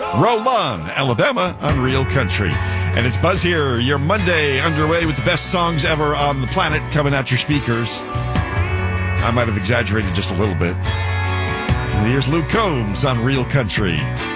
Roll on, Alabama on Real Country. And it's Buzz here, your Monday underway with the best songs ever on the planet coming out your speakers. I might have exaggerated just a little bit. And here's Luke Combs on Real Country.